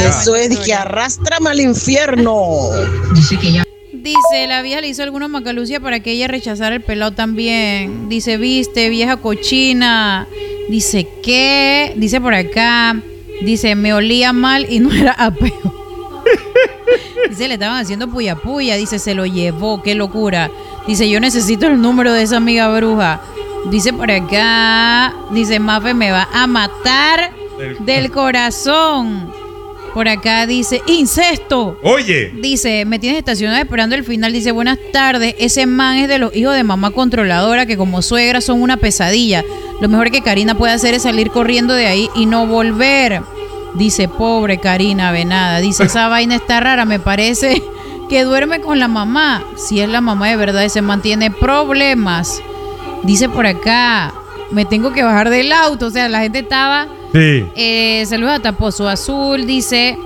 Eso es que arrástrame al infierno. Dice, la vieja le hizo alguna macalucia para que ella rechazara el pelado también. Dice, viste, vieja cochina. Dice, ¿qué? Dice por acá. Dice, me olía mal y no era apego. Dice, le estaban haciendo puya puya. Dice, se lo llevó, qué locura. Dice, yo necesito el número de esa amiga bruja. Dice por acá. Dice, Mafe me va a matar del corazón. Por acá dice, incesto. Oye. Dice, me tienes estacionado esperando el final. Dice, buenas tardes. Ese man es de los hijos de mamá controladora que como suegra son una pesadilla. Lo mejor que Karina puede hacer es salir corriendo de ahí y no volver. Dice, pobre Karina Venada. Dice, esa vaina está rara. Me parece que duerme con la mamá. Si es la mamá de verdad, ese man tiene problemas. Dice por acá, me tengo que bajar del auto. O sea, la gente estaba... Sí. Saludos a Taposo Azul, dice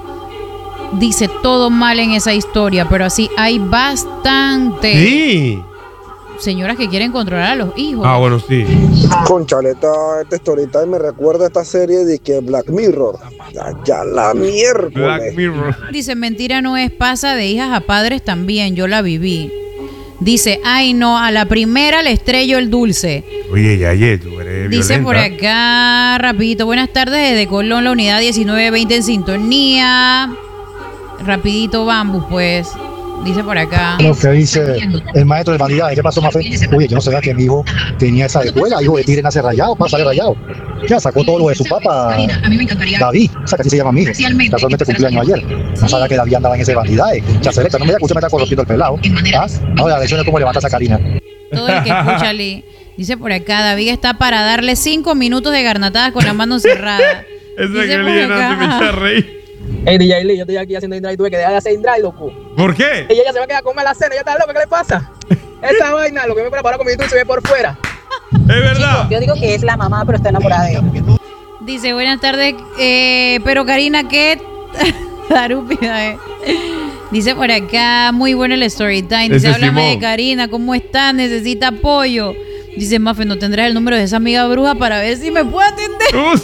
todo mal en esa historia, pero así hay bastante. Sí. Señoras que quieren controlar a los hijos. Ah, bueno, sí. Conchaleta, esta historita me recuerda a esta serie de que Black Mirror. Ya la miércoles. Black Mirror. Dice, mentira no es, pasa de hijas a padres también, yo la viví. Dice, ay no, a la primera le estrello el dulce. Oye, ya, tú eres dice violenta. por acá, rapidito, buenas tardes desde Colón, la unidad 1920 en sintonía. Rapidito, Bambus, pues. Dice por acá. Lo que dice el maestro de vanidades, ¿qué pasó, Mafe? Oye, yo no sabía que mi hijo tenía esa escuela, hijo de tigre nace rayado, sale rayado. Ya sacó todo lo de su papá, David, o sea que así se llama mi hijo. Casualmente cumpleaños ayer. No sabía que David andaba en ese vanidades. Chaceleta, no me diga que usted me está corrompiendo el pelado. ¿Ah? Ahora la lección es cómo levantas a Karina. Todo el que escucha, Lee. Dice por acá, David está para darle 5 minutos de garnatadas con la mano cerrada. Ese que le llenaste me echa a reír. Hey, DJ Lee, yo estoy aquí haciendo indrive y tuve que dejar de hacer indrive, loco. ¿Por qué? Ella ya se va a quedar a comer la cena, ya está loco, ¿qué le pasa? Esa vaina, lo que me prepara con mi dulce ve por fuera. Es verdad. Yo digo que es la mamá, pero está enamorada de él. Dice, buenas tardes, pero Karina, ¿qué? Tarúpida, Dice por acá, muy bueno el story time. Dice, háblame de Karina, ¿cómo está? Necesita apoyo. Dice, Mafe, ¿no tendrás el número de esa amiga bruja para ver si me puede atender?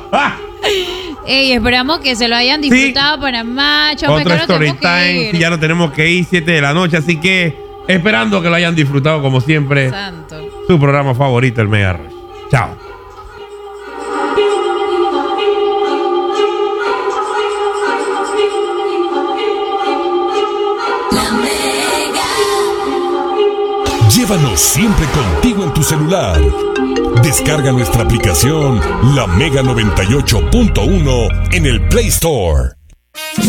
Ey, esperamos que se lo hayan disfrutado para más. Otro story time. Ya no tenemos que ir 7 de la noche, así que esperando que lo hayan disfrutado como siempre. Santo. Su programa favorito, el Mega Rush. Chao. Llévanos siempre contigo en tu celular. Descarga nuestra aplicación La Mega 98.1 en el Play Store.